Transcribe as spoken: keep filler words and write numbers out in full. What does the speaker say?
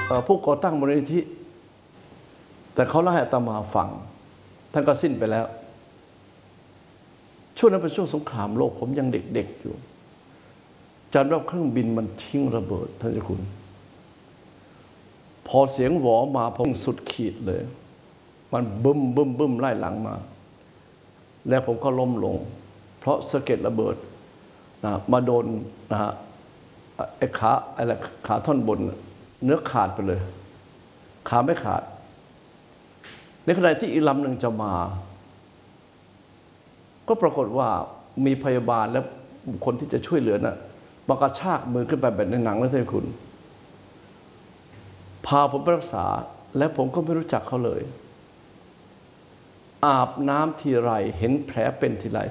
ผู้ก่อตั้งมูลนิธิแต่เขาเล่าให้อาตมาฟังท่านก็สิ้นไปแล้วช่วงนั้นเป็นช่วงสงครามโลกผมยังเด็กๆอยู่จำได้ว่าเครื่องบินมันทิ้งระเบิดท่านเจ้าคุณพอเสียงหวอมาผมสุดขีดเลยมันบึ้มบึ้มบึ้มไล่หลังมาแล้วผมก็ล้มลงเพราะสะเก็ดระเบิดนะมาโดนนะฮะไอ้ขาอะไรขาท่อนบนเนื้อขาดไปเลยขาไม่ขาดในขณะที่อีกลำหนึ่งจะมาก็ปรากฏว่ามีพยาบาลและบุคคลที่จะช่วยเหลือน่ะมากระชากมือขึ้นไปแบบในหนังแล้วท่านคุณพาผมไปรักษาและผมก็ไม่รู้จักเขาเลยอาบน้ำทีไรเห็นแผลเป็นทีไร